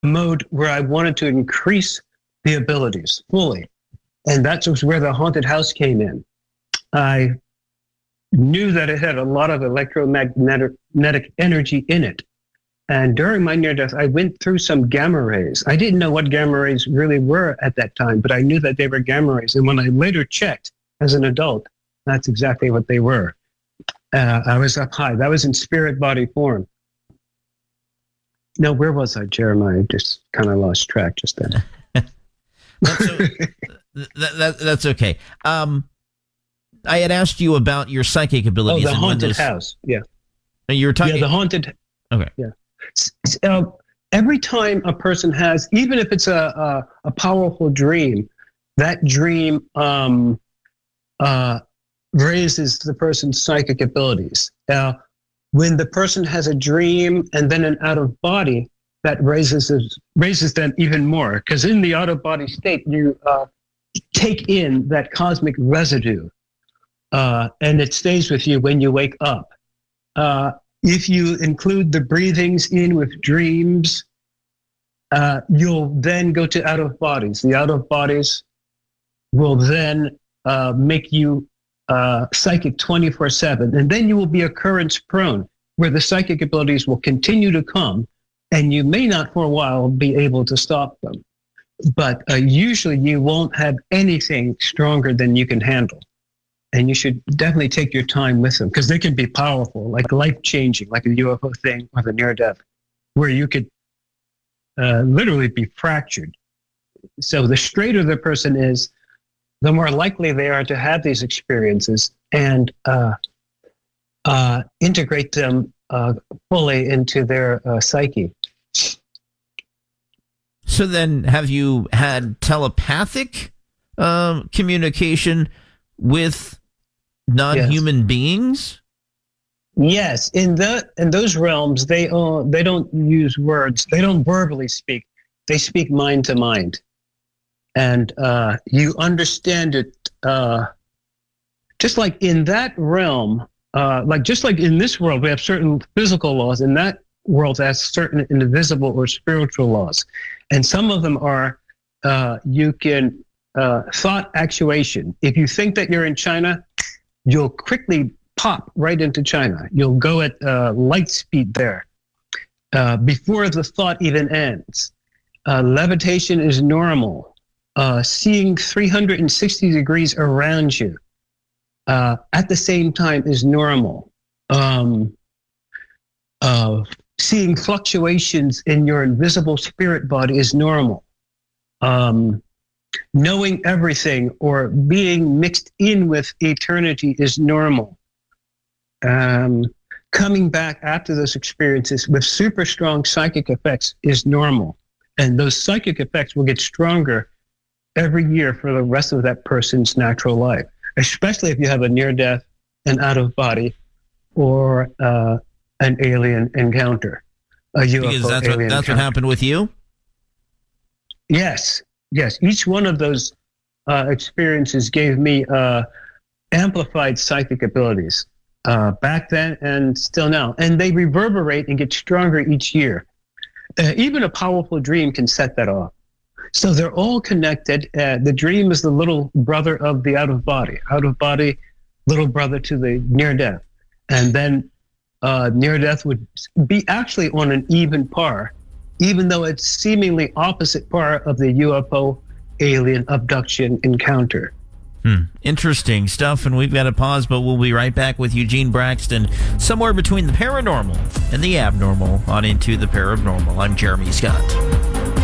mode where I wanted to increase the abilities fully. And that was where the haunted house came in. I knew that it had a lot of electromagnetic energy in it. And during my near death, I went through some gamma rays. I didn't know what gamma rays really were at that time, but I knew that they were gamma rays. And when I later checked as an adult, that's exactly what they were. I was up high. That was in spirit body form. No, where was I, Jeremiah? I just kind of lost track just then. That's okay. I had asked you about your psychic abilities. Oh, the haunted house. Yeah. You were talking. Yeah, the haunted. Okay. Yeah. Every time a person has, even if it's a powerful dream, that dream raises the person's psychic abilities. When the person has a dream and then an out of body, that raises them even more. Because in the out of body state, you take in that cosmic residue, and it stays with you when you wake up. If you include the breathings in with dreams, you'll then go to out of bodies. The out of bodies will then make you psychic 24/7, and then you will be occurrence prone, where the psychic abilities will continue to come, and you may not for a while be able to stop them. But usually you won't have anything stronger than you can handle. And you should definitely take your time with them, because they can be powerful, like life-changing, like a UFO thing or the near-death, where you could literally be fractured. So the straighter the person is, the more likely they are to have these experiences and integrate them fully into their psyche. So then, have you had telepathic communication with non-human beings? Yes, in those realms, they don't use words. They don't verbally speak. They speak mind to mind, and you understand it. Just like in that realm, just like in this world, we have certain physical laws. In that world, has certain invisible or spiritual laws, and some of them are you can thought actuation. If you think that you're in China, you'll quickly pop right into China. You'll go at light speed there before the thought even ends. Levitation is normal. Seeing 360 degrees around you at the same time is normal. Seeing fluctuations in your invisible spirit body is normal. Knowing everything or being mixed in with eternity is normal. Coming back after those experiences with super strong psychic effects is normal. And those psychic effects will get stronger every year for the rest of that person's natural life, especially if you have a near-death, an out-of-body, or an alien encounter, a UFO because that's what happened with you? Yes. Each one of those experiences gave me amplified psychic abilities back then and still now. And they reverberate and get stronger each year. Even a powerful dream can set that off. So they're all connected. The dream is the little brother of the out-of-body, little brother to the near-death. And then near-death would be actually on an even par, even though it's seemingly opposite par of the UFO alien abduction encounter. Interesting stuff, and we've got to pause, but we'll be right back with Eugene Braxton, somewhere between the paranormal and the abnormal on Into the Paranormal. I'm Jeremy Scott.